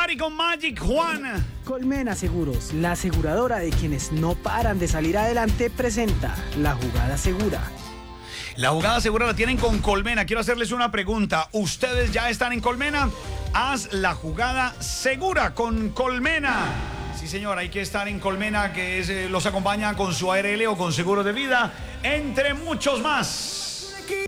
Party con Magic Juan. Colmena Seguros, la aseguradora de quienes no paran de salir adelante, presenta La Jugada Segura. La jugada segura la tienen con Colmena. Quiero hacerles una pregunta. ¿Ustedes ya están en Colmena? Haz la jugada segura con Colmena. Sí, señor, hay que estar en Colmena, que los acompaña con su ARL o con seguro de vida, entre muchos más.